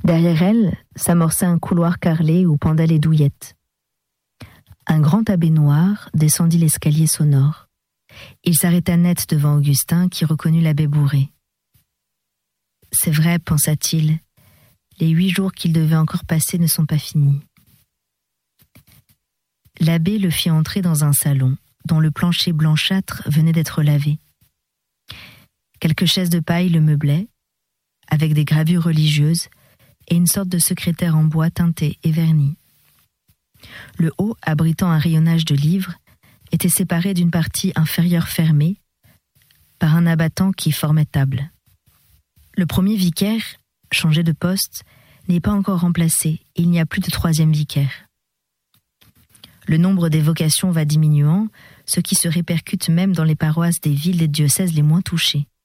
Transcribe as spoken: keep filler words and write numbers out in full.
Derrière elle s'amorçait un couloir carrelé où pendaient les douillettes. Un grand abbé noir descendit l'escalier sonore. Il s'arrêta net devant Augustin qui reconnut l'abbé Bourré. « C'est vrai, pensa-t-il, les huit jours qu'il devait encore passer ne sont pas finis. » L'abbé le fit entrer dans un salon dont le plancher blanchâtre venait d'être lavé. Quelques chaises de paille le meublaient, avec des gravures religieuses et une sorte de secrétaire en bois teinté et verni. Le haut, abritant un rayonnage de livres, était séparé d'une partie inférieure fermée par un abattant qui formait table. Le premier vicaire, changé de poste, n'est pas encore remplacé, il n'y a plus de troisième vicaire. Le nombre des vocations va diminuant, ce qui se répercute même dans les paroisses des villes et diocèses les moins touchés.